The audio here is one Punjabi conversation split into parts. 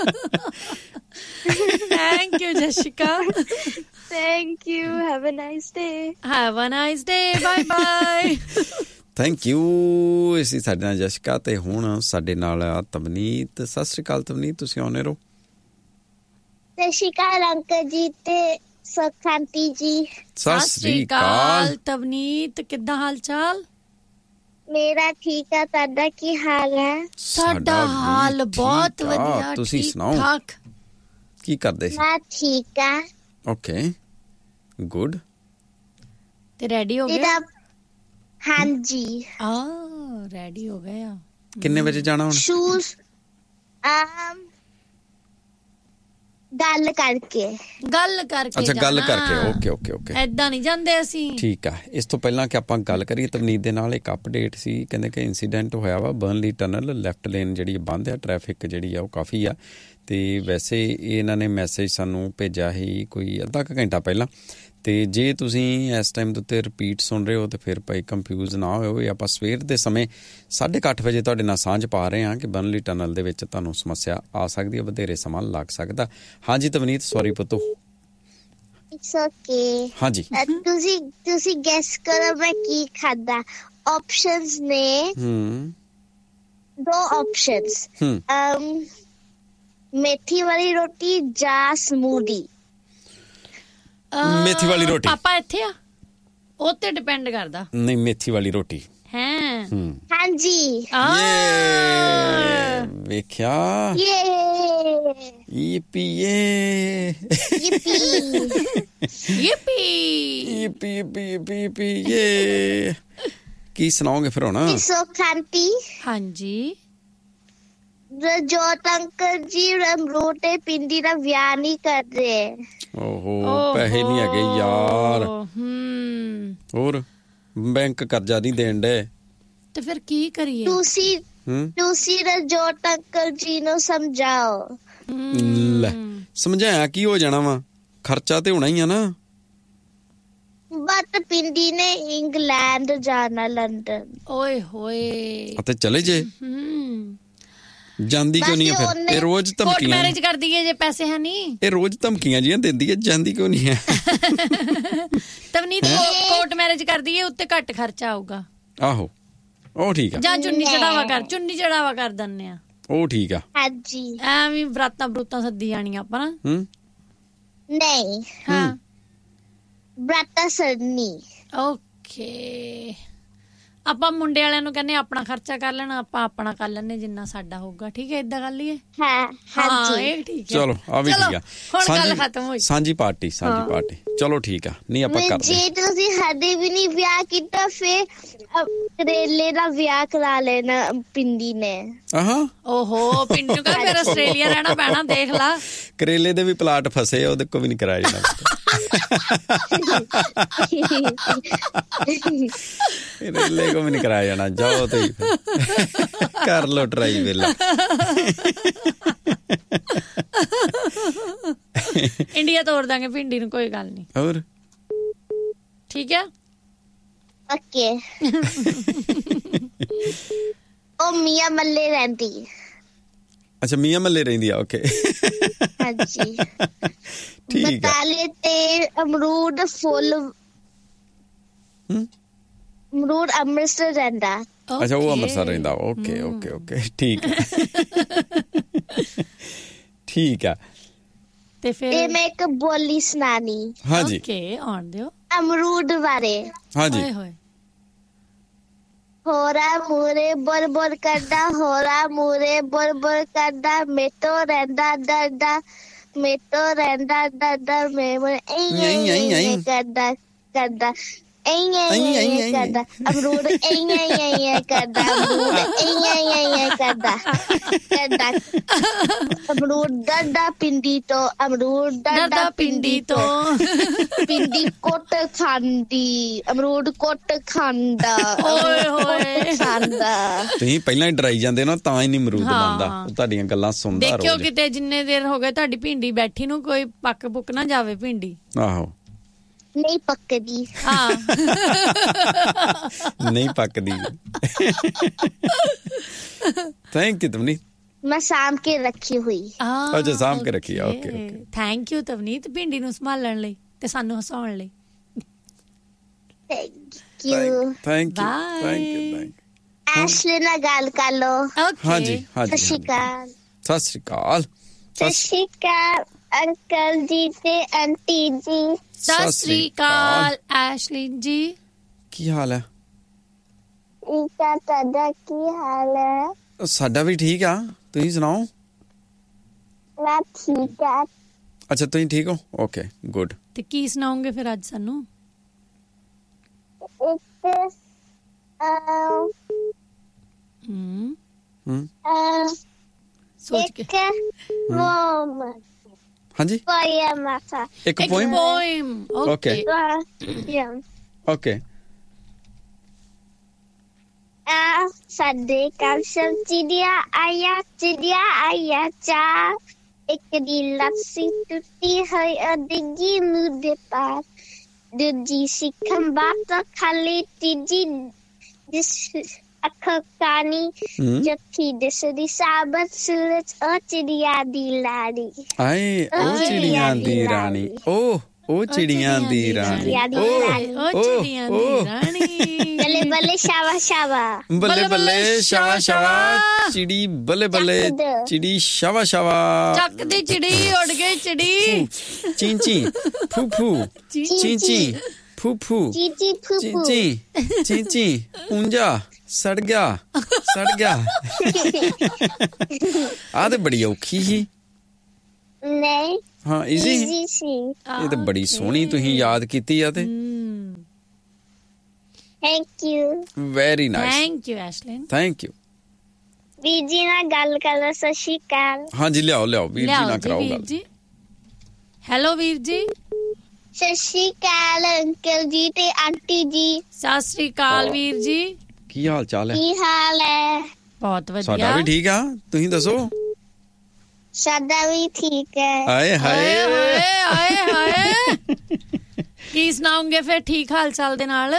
Thank you, Jessica. Thank you. Have a nice day. Have a nice day. Bye bye. Thank you. ਅਸੀਂ ਸਾਡੇ ਨਾਲ ਜਸ਼ਿਕਾ ਤੇ ਹੁਣ ਸਾਡੇ ਨਾਲ ਤਵਨੀਤ। ਸਤਿ ਸ਼੍ਰੀ ਅਕਾਲ ਤਵਨੀਤ, ਤੁਸੀਂ ਆਉਣੇ ਰਹੋ। ਸਤਿ ਸ਼੍ਰੀ ਅਕਾਲ ਅੰਕਲ ਜੀ ਤੇ ਸੁਖਾਂਤੀ ਜੀ। ਸਤਿ ਸ਼੍ਰੀ ਅਕਾਲ ਤਵਨੀਤ, ਕਿੱਦਾਂ ਹਾਲ ਚਾਲ? ਮੇਰਾ ਠੀਕ ਆ, ਤੁਹਾਡਾ ਕੀ ਹਾਲ ਹੈ? ਸਾਡਾ ਹਾਲ ਬਹੁਤ ਵਧੀਆ। ਤੁਸੀਂ ਸੁਣਾਓ ਕੀ ਕਰਦੇ ਸੀ? ਮੈਂ ਠੀਕ ਆ। Okay, good. ਤੇ ਰੈਡੀ ਹੋ ਗਿਆ? ਹਾਂਜੀ ਰੈਡੀ ਹੋ ਗਏ ਆ। ਕਿੰਨੇ ਵਜੇ ਜਾਣਾ ਹੁਣ? ਸ਼ੂਜ਼ ਗੱਲ ਕਰਕੇ ਅੱਛਾ, ਗੱਲ ਕਰਕੇ। ਓਕੇ ਏਦਾਂ ਨਹੀਂ ਜਾਂਦੇ ਅਸੀਂ। ਠੀਕ ਆ। ਇਸ ਤੋਂ ਪਹਿਲਾਂ ਕਿ ਆਪਾਂ ਗੱਲ ਕਰੀਏ ਤਵਨੀਤ ਦੇ ਨਾਲ, ਇੱਕ ਅਪਡੇਟ ਸੀ। ਕਹਿੰਦੇ ਕਿ ਇੰਸੀਡੈਂਟ ਹੋਇਆ ਵਾ ਬਰਨਲੀ ਟਨਲ, ਲੈਫਟ ਲੇਨ ਜਿਹੜੀ ਬੰਦ ਆ, ਟ੍ਰੈਫਿਕ ਜਿਹੜੀ ਆ ਉਹ ਕਾਫੀ ਆ। ਤੇ ਵੈਸੇ ਇਹਨਾਂ ਨੇ ਮੈਸੇਜ ਸਾਨੂੰ ਭੇਜਿਆ ਸੀ ਕੋਈ ਅੱਧਾ ਕੁ ਘੰਟਾ ਪਹਿਲਾਂ। ਤੇ ਜੇ ਤੁਸੀਂ ਇਸ ਟਾਈਮ ਦੇ ਉੱਤੇ ਰਿਪੀਟ ਸੁਣ ਰਹੇ ਹੋ ਤਾਂ ਫਿਰ ਭਾਈ ਕੰਫਿਊਜ਼ ਨਾ ਹੋਇਓ। ਇਹ ਆਪਾਂ ਸਵੇਰ ਦੇ ਸਮੇਂ 8:30 ਵਜੇ ਤੁਹਾਡੇ ਨਾਲ ਸਾਂਝ ਪਾ ਰਹੇ ਹਾਂ ਕਿ ਬਰਨਲੀ ਟਨਲ ਦੇ ਵਿੱਚ ਤੁਹਾਨੂੰ ਸਮੱਸਿਆ ਆ ਸਕਦੀ ਹੈ, ਵਧੇਰੇ ਸਮਾਂ ਲੱਗ ਸਕਦਾ। ਹਾਂਜੀ ਤਵਨੀਤ, ਸੌਰੀ ਪੁੱਤੋ। It's okay. ਹਾਂਜੀ, ਤੁਸੀਂ ਗੈਸ ਕਰੋ ਮੈਂ ਕੀ ਖਾਦਾ। ਆਪਸ਼ਨਸ ਨੇ 2 ਆਪਸ਼ਨਸ, ਮੇਥੀ ਵਾਲੀ ਰੋਟੀ ਜਾਂ ਸਮੂਦੀ। ਮੇਥੀ ਵਾਲੀ ਰੋਟੀ। ਪਾਪਾ ਇੱਥੇ ਆ, ਉਹ ਤੇ ਡਿਪੈਂਡ ਕਰਦਾ। ਨਹੀਂ, ਮੇਥੀ ਵਾਲੀ ਰੋਟੀ ਹੈ। ਹਾਂਜੀ, ਵੇਖਿਆ। ਯੀਪੀ ਕੀ ਸੁਣਾਓਗੇ ਫਿਰ ਹੁਣ? ਸੁਖਾਂਤੀ। ਹਾਂਜੀ, ਰਜੋਤ ਅੰਕਲ ਜੀ ਰਮਰੋਟੇ ਪਿੰਡੀ ਦਾ ਵਿਆਹ ਨਹੀਂ ਕਰਦੇ। ਓਹੋ, ਪੈਸੇ ਨਹੀਂ ਹੈਗੇ ਯਾਰ। ਹੋਰ ਬੈਂਕ ਕਰਜ਼ਾ ਨਹੀਂ ਦੇਣ ਡੇ ਤੇ ਫਿਰ ਕੀ ਕਰੀਏ? ਤੁਸੀਂ ਰਜੋਤ ਅੰਕਲ ਜੀ ਨੂੰ ਸਮਝਾਓ। ਲੈ, ਸਮਝਾਇਆ ਕੀ ਹੋ ਜਾਣਾ ਵਾ? ਖਰਚਾ ਤੇ ਹੋਣਾ ਹੀ ਆ ਨਾ। ਬਟ ਪਿੰਡੀ ਨੇ ਇੰਗਲੈਂਡ ਜਾਣਾ, ਲੰਡਨ। ਓਏ ਹੋਏ, ਅਤੇ ਚਲੇ ਜੇ। ਜਾਂਦੀ ਕਿਉਂ ਨਹੀਂ ਫਿਰ? ਇਹ ਰੋਜ਼ ਧਮਕੀਆਂ। ਕੋਰਟ ਮੈਰਿਜ ਕਰਦੀ ਹੈ ਜੇ ਪੈਸੇ ਹੈ ਨਹੀਂ। ਇਹ ਰੋਜ਼ ਧਮਕੀਆਂ ਜੀਆਂ ਦਿੰਦੀ ਹੈ, ਜਾਂਦੀ ਕਿਉਂ ਨਹੀਂ ਹੈ? ਤਵਨੀਤ ਕੋਰਟ ਮੈਰਿਜ ਕਰਦੀ ਹੈ, ਉੱਤੇ ਘੱਟ ਖਰਚਾ ਆਊਗਾ। ਆਹੋ, ਉਹ ਠੀਕ ਆ। ਜਾਂ ਚੁੰਨੀ ਚੜਾਵਾ ਕਰ ਦਿੰਦੇ ਆ, ਉਹ ਠੀਕ ਆ। ਹਾਂਜੀ, ਐਵੇਂ ਬਰਾਤਾਂ ਸੱਦੀ ਜਾਣੀਆਂ ਆਪਾਂ ਨਾ। ਨਹੀਂ, ਹਾਂ, ਬਰਾਤਾਂ ਸੱਦਣੀ। ਓਕੇ, ਆਪਾਂ ਮੁੰਡੇ ਵਾਲਿਆਂ ਨੂੰ ਕਹਿੰਦੇ ਆਪਣਾ ਖਰਚਾ ਕਰ ਲੈਣਾ, ਆਪਾਂ ਆਪਣਾ ਕਰ ਲੈਣੇ ਜਿੰਨਾ ਸਾਡਾ ਹੋਊਗਾ। ਠੀਕ ਹੈ, ਏਦਾਂ ਕਰ ਲਈਏ। ਹਾਂ, ਇਹ ਠੀਕ ਹੈ। ਚਲੋ, ਆ ਵੀ ਠੀਕ ਆ। ਹੁਣ ਗੱਲ ਖਤਮ ਹੋਈ। ਸਾਂਝੀ ਪਾਰਟੀ। ਚਲੋ ਠੀਕ ਆ। ਨਹੀਂ ਆਪਾਂ ਕਰਦੇ। ਜੇ ਤੁਸੀਂ ਹਜੇ ਵੀ ਨਹੀਂ ਵਿਆਹ ਕੀਤਾ ਫਿਰ ਕਰੇਲੇ ਦਾ ਵਿਆਹ ਕਰਾ ਲੈਣਾ ਪਿੰਡੀ ਨੇ। ਓਹੋ, ਪਿੰਡ ਨੂੰ ਫਿਰ ਆਸਟ੍ਰੇਲੀਆ ਰਹਿਣਾ ਪੈਣਾ। ਦੇਖ ਲਾ, ਕਰੇਲੇ ਦੇ ਵੀ ਪਲਾਟ ਫਸੇ, ਉਹਦੇ ਕੋ ਵੀ ਨਹੀਂ ਕਰਾਇਆ ਜਾਣਾ। ਕਰੇਲੇ ਕੋ ਵੀ ਨਹੀਂ ਕਰਾਇਆ ਜਾਣਾ। ਜਾਓ ਤੇ ਕਰ ਲੋ ਟਰਾਈ ਵੇਲਾ। ਇੰਡੀਆ ਤੋੜ ਦਾਂਗੇ ਪਿੰਡੀ ਨੂੰ, ਕੋਈ ਗੱਲ ਨਹੀਂ। ਹੋਰ ਠੀਕ ਹੈ, ਓਕੇ। ਉਹ ਮੀਆਂ ਮੱਲੇ ਰਹਿੰਦੀ। ਅੱਛਾ, ਮੀਆਂ ਮੱਲੇ ਰਹਿੰਦੀ ਆ। ਓਕੇ, ਹਾਂਜੀ। ਠੀਕ ਆ। ਬਟਾਲੇ ਤੇ ਅਮਰੂਦ ਫੁੱਲ। ਅਮਰੂਦ ਅੰਮ੍ਰਿਤਸਰ ਰਹਿੰਦਾ। ਅੱਛਾ, ਉਹ ਅੰਮ੍ਰਿਤਸਰ ਰਹਿੰਦਾ। ਓਕੇ, ਠੀਕ ਆ। ਠੀਕ ਆ। ਤੇ ਫਿਰ ਮੈਂ ਇੱਕ ਬੋਲੀ ਸੁਣਾਣੀ। ਹਾਂਜੀ, ਓਕੇ, ਆਉਣ ਦਿਓ। ਅਮਰੂਦ ਬਾਰੇ। ਹਾਂਜੀ। ਹੋਰਾ ਮੂਰੇ ਬੋਲ ਬੋਲ ਕਰਦਾ, ਹੋਰਾ ਮੂਰੇ ਬੋਲ ਬੋਲ ਕਰਦਾ, ਮੇਤੋਂ ਰਹਿੰਦਾ ਡਰਦਾ, ਮੇਤੋਂ ਰਹਿੰਦਾ ਡਰਦਾ, ਮੈਂ ਕਰਦਾ ਕਰਦਾ ਕਰਦਾ ਅਮਰੂਦ ਕਰਦਾ, ਅਮਰੂਦ ਕਰਦਾ ਕਰਦਾ ਅਮਰੂਦ ਡਰਦਾ ਪਿੰਡੀ ਤੋਂ, ਅਮਰੂਦ ਡਰਦਾ ਪਿੰਡੀ ਤੋਂ, ਪਿੰਡੀ ਕੁੱਟ ਖਾਂਦੀ, ਅਮਰੂਦ ਕੁੱਟ ਖਾਂਦਾ, ਓਏ ਹੋਏ ਖਾਂਦਾ। ਤੁਸੀਂ ਪਹਿਲਾਂ ਹੀ ਡਰਾਈ ਜਾਂਦੇ ਨਾ, ਤਾਂ ਹੀ ਨਹੀਂ ਅਮਰੂਦ ਬਣਦਾ। ਤੁਹਾਡੀਆਂ ਗੱਲਾਂ ਸੁਣਦਾ ਰਹੋ। ਦੇਖਿਓ ਕਿਤੇ ਜਿੰਨੇ ਦੇਰ ਹੋ ਗਏ ਤੁਹਾਡੀ ਭਿੰਡੀ ਬੈਠੀ ਨੂੰ ਕੋਈ ਪੱਕ ਪੁੱਕ ਨਾ ਜਾਵੇ ਭਿੰਡੀ। ਆਹੋ, ਨਹੀਂ ਪੱਕਦੀ। ਹਾਂ, ਨਹੀਂ ਪੱਕਦੀ। Thank you ਤਮਨੀ। मैं साम के रखी हुई। ਅੱਛਾ ਸਾਂਭ ਕੇ ਰੱਖੀ ਆ ਓਕੇ ਥੈਂਕ ਯੂ ਤਵਨੀਤ ਭਿੰਡੀ ਨੂੰ ਸੰਭਾਲਣ ਲਈ ਤੇ ਸਾਨੂੰ ਹਸਾਉਣ ਲਈ thank you. Thank you Bye. Thank you ਐਸ਼ਲੀ ਨਾਲ ਗੱਲ ਕਰ ਲੋ। ਓਕੇ ਹਾਂਜੀ ਸਤਿ ਹਾਂਜੀ ਸ਼੍ਰੀ ਅਕਾਲ। ਸਤਿ ਸ਼੍ਰੀ ਅਕਾਲ ਸਤਿ ਸ਼੍ਰੀ ਅਕਾਲ ਅੰਕਲ ਜੀ ਤੇ ਆਂਟੀ ਜੀ। ਸਤਿ ਸ੍ਰੀ ਅਕਾਲ ਐਸ਼ਲੀ ਜੀ ਕੀ ਹਾਲ ਹੈ ਈਕਾ ਤੁਹਾਡਾ ਕੀ ਹਾਲ ਹੈ? ਸਾਡਾ ਵੀ ਠੀਕ ਆ ਤੁਸੀਂ ਸੁਣਾਓ ਮੈਂ ਠੀਕ ਆ। ਅੱਛਾ ਤੁਸੀਂ ਠੀਕ ਹੋ ਓਕੇ ਗੁੱਡ ਤੇ ਕੀ ਸੁਣਾਓਗੇ ਫਿਰ ਅੱਜ ਸਾਨੂੰ ਇੱਕ ਸੋਚ ਕੇ ਪੋਇਮ ਹਾਂਜੀ ਪੋਇਮ ਆਸਾ ਇੱਕ ਪੋਇਮ ਓਕੇ ਓਕੇ ਸਾਡੇ ਘਰ ਚਿੜੀਆ ਆਇਆ ਚਾਰ ਇੱਕ ਦੀ ਲੱਸੀ ਟੁੱਟੀ ਹੋਈ ਡਿੱਗੀ ਮੂੰਹ ਦੇ ਪਾਰ ਦੂਜੀ ਸੀ ਖੰਭਾ ਤੋਂ ਖਾਲੀ ਤੀਜੀ ਜਿਸ ਅੱਖਾਂ ਕਾਨੀ ਜੱਥੀ ਦਿਸਦੀ ਸਾਬਤ ਸੂਰਜ ਉਹ ਚਿੜੀਆ ਦੀ ਲਾੜੀ ਆਏ ਉਹ ਚਿੜੀਆਂ ਦੀ ਰਾਣੀ ਉਹ ਚਿੜੀਆਂ ਦੀ ਰਾਣੀ ਉਹ ਚਿੜੀਆਂ ਦੀ ਰਾਣੀ ਬੱਲੇ ਬੱਲੇ ਸ਼ਾਵਾ ਸ਼ਾਵਾ ਬੱਲੇ ਬੱਲੇ ਸ਼ਾਵਾ ਸ਼ਾਵਾ ਚਿੜੀ ਬੱਲੇ ਬੱਲੇ ਚਿੜੀ ਸ਼ਾਵਾ ਸ਼ਾਵਾ ਚੱਕ ਦੀ ਚਿੜੀ ਉੱਡ ਗਈ ਚਿੜੀ ਚੀਂਚੀ ਫੂਫੂ ਚੀਂਚੀ ਫੂਫੂ ਚੀਚੀ ਫੂਫੂ ਚੀਂਚੀ ਪੁੰਜਾ ਸੜ ਗਿਆ ਆ ਤੇ ਬੜੀ ਔਖੀ ਸੀ ਨਹੀਂ ਹਾਂ ਈਜ਼ੀ ਸੀ ਇਹ ਤਾਂ ਬੜੀ ਸੋਹਣੀ ਤੁਸੀਂ ਯਾਦ ਕੀਤੀ ਆ ਤੇ thank you very nice thank you Ashlyn thank you ਵੀਰ ਜੀ ਨਾਲ ਗੱਲ ਕਰੋ। ਸਤਿ ਸ਼੍ਰੀ ਅਕਾਲ। ਹਾਂਜੀ ਲਿਆਓ ਵੀਰ ਜੀ ਨਾਲ ਕਰਾਓ ਗੱਲ ਜੀ ਹੈਲੋ ਵੀਰ ਜੀ ਸਤਿ ਸ਼੍ਰੀ ਅਕਾਲ ਅੰਕਲ ਜੀ ਤੇ ਆਂਟੀ ਜੀ। ਸਤਿ ਸ੍ਰੀ ਅਕਾਲ ਵੀਰ ਜੀ ਕੀ ਹਾਲ ਚਾਲ ਹੈ ਕੀ ਹਾਲ ਹੈ? ਬਹੁਤ ਵਧੀਆ ਸਾਡਾ ਵੀ ਠੀਕ ਆ ਤੁਸੀਂ ਦੱਸੋ ਸਾਡਾ ਵੀ ਠੀਕ ਹੈ। ਆਏ ਹਾਏ ਕੀ ਸੁਣਾਉਂਗੇ ਫਿਰ ਠੀਕ ਹਾਲ ਚਾਲ ਦੇ ਨਾਲ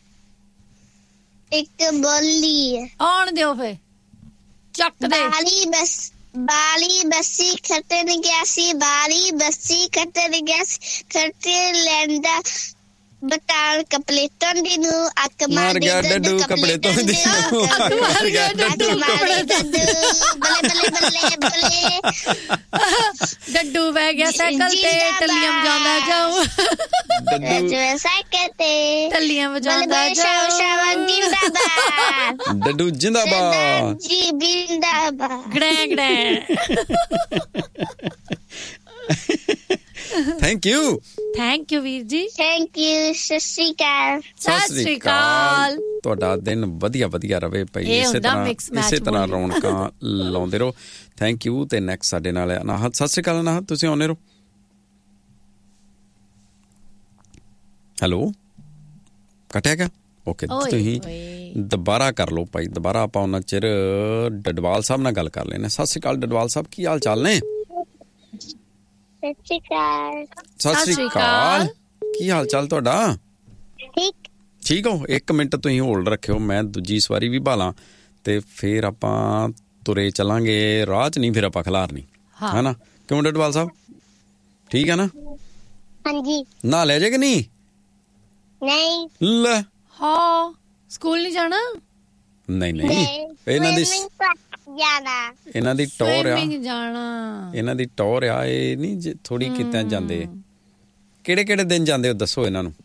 ਇੱਕ ਬੋਲੀ ਆਉਣ ਦਿਓ ਫੇ ਚੱਕ ਦੇ ਬਾਲੀ ਬੱਸੀ ਖੱਟਣ ਗਿਆ ਸੀ ਬਾਲੀ ਬੱਸੀ ਖੱਟਣ ਗਿਆ ਸੀ ਖੱਟੇ ਲੈਂਦਾ ਬਟਾਲ ਕਪਲੇਟਾਂ ਦੀ ਨੂੰ ਅੱਖ ਮਾਰ ਗਿਆ ਡੱਡੂ ਕਪਲੇਟਾਂ ਦੀ ਨੂੰ ਅੱਖ ਮਾਰ ਗਿਆ ਡੱਡੂ ਬੱਲੇ ਬੱਲੇ ਬੱਲੇ ਬੱਲੇ ਡੱਡੂ ਬਹਿ ਗਿਆ ਸਾਈਕਲ ਤੇ ਟੱਲੀਆਂ ਵਜਾਉਂਦਾ ਜਾਊ ਡੱਡੂ ਸਾਈਕਲ ਤੇ ਟੱਲੀਆਂ ਵਜਾਉਂਦਾ ਜਾਊ ਜਿੰਦਾਬਾਦ ਡੱਡੂ ਜਿੰਦਾਬਾਦ ਜੀ ਜਿੰਦਾਬਾਦ ਗੜੈ ਗੜੈ ਥੈਂਕ ਯੂ ਵੀਰ ਜੀ ਥੈਂਕ ਯੂ ਸਤਿ ਸ਼੍ਰੀ ਅਕਾਲ। ਸਤਿ ਸ੍ਰੀ ਅਕਾਲ ਤੁਹਾਡਾ ਦਿਨ ਵਧੀਆ ਰਵੇ ਭਾਈ ਇਸੇ ਤਰ੍ਹਾਂ ਰੌਣਕਾਂ ਲਾਉਂਦੇ ਰਹੋ ਥੈਂਕ ਯੂ ਤੇ ਨੈਕਸਟ ਸਾਡੇ ਨਾਲ ਹੈ ਅਨਾਹਤ। ਸਤਿ ਸ੍ਰੀ ਅਕਾਲ ਅਨਾਹਤ ਤੁਸੀਂ ਆਉਂਦੇ ਰਹੋ ਹੈਲੋ ਕੱਟਿਆ ਗਿਆ ਓਕੇ ਤੁਸੀਂ ਦੁਬਾਰਾ ਕਰ ਲਓ ਭਾਈ ਦੁਬਾਰਾ ਆਪਾਂ ਉਹਨਾਂ ਚਿਰ ਡਡਵਾਲ ਸਾਹਿਬ ਨਾਲ ਗੱਲ ਕਰ ਲੈਣੇ। ਸਤਿ ਸ੍ਰੀ ਅਕਾਲ ਡਡਵਾਲ ਸਾਹਿਬ ਕੀ ਹਾਲ ਚਾਲ ਨੇ? ਸਤਿ ਸ੍ਰੀ ਅਕਾਲ ਕੀ ਹਾਲ ਚਾਲ ਤੁਹਾਡਾ? ਠੀਕ ਹੋ? 1 ਮਿੰਟ ਤੁਸੀਂ ਹੋਲਡ ਰੱਖਿਓ ਮੈਂ ਦੂਜੀ ਸਵਾਰੀ ਵੀ ਭਾਲਾਂ ਤੇ ਫੇਰ ਆਪਾਂ ਤੁਰੇ ਚੱਲਾਂਗੇ ਰਾਹ 'ਚ ਨਹੀਂ ਫਿਰ ਆਪਾਂ ਖਿਲਾਰਨੀ ਹੈ ਨਾ ਕਿਉਂ ਡਡਵਾਲ ਸਾਹਿਬ ਠੀਕ ਹੈ ਨਾ? ਹਾਂਜੀ ਨਾ ਲੈ ਜੇ ਕਿ ਨਹੀਂ ਲੈ ਹਾਂ ਸਕੂਲ ਨਹੀਂ ਜਾਣਾ ਨਹੀਂ ਇਹਨਾਂ ਦੀ ਟੌਰ ਆ ਇਹਨਾਂ ਦੀ ਟੌਰ ਆ ਇਹ ਨਹੀਂ ਥੋੜੀ ਕਿਤੇ ਜਾਂਦੇ ਕਿਹੜੇ ਦਿਨ ਜਾਂਦੇ ਹੋ ਦੱਸੋ ਇਹਨਾਂ ਨੂੰ